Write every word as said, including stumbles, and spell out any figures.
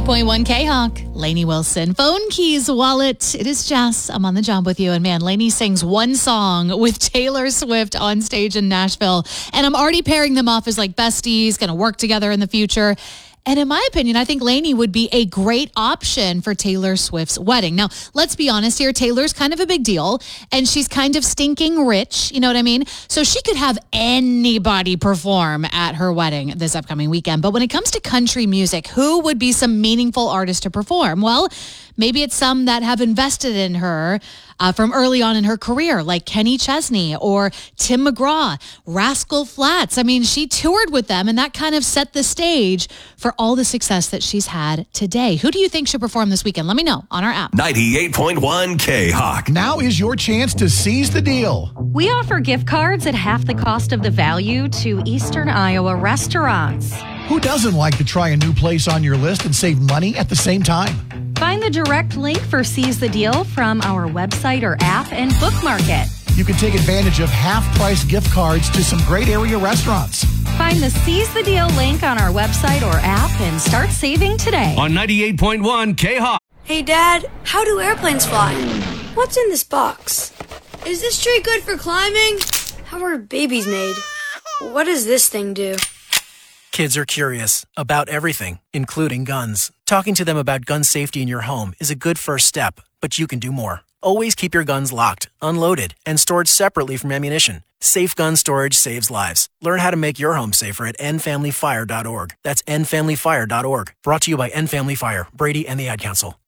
point one K-Hawk, Lainey Wilson, Phone Keys Wallet. It is Jess. I'm on the job with you. And man, Lainey sings one song with Taylor Swift on stage in Nashville. And I'm already pairing them off as like besties, going to work together in the future. And in my opinion, I think Lainey would be a great option for Taylor Swift's wedding. Now, let's be honest here. Taylor's kind of a big deal, and she's kind of stinking rich. You know what I mean? So she could have anybody perform at her wedding this upcoming weekend. But when it comes to country music, who would be some meaningful artists to perform? Well, maybe it's some that have invested in her uh, from early on in her career, like Kenny Chesney or Tim McGraw, Rascal Flatts. I mean, she toured with them, and that kind of set the stage for all the success that she's had today. Who do you think should perform this weekend? Let me know on our app. ninety-eight point one K-Hawk. Now is your chance to seize the deal. We offer gift cards at half the cost of the value to Eastern Iowa restaurants. Who doesn't like to try a new place on your list and save money at the same time? Find the direct link for Seize the Deal from our website or app and bookmark it. You can take advantage of half-price gift cards to some great area restaurants. Find the Seize the Deal link on our website or app and start saving today. On ninety-eight point one K-Hawk. Hey, Dad, how do airplanes fly? What's in this box? Is this tree good for climbing? How are babies made? What does this thing do? Kids are curious about everything, including guns. Talking to them about gun safety in your home is a good first step, but you can do more. Always keep your guns locked, unloaded, and stored separately from ammunition. Safe gun storage saves lives. Learn how to make your home safer at end family fire dot org. That's end family fire dot org. Brought to you by End Family Fire, Brady, and the Ad Council.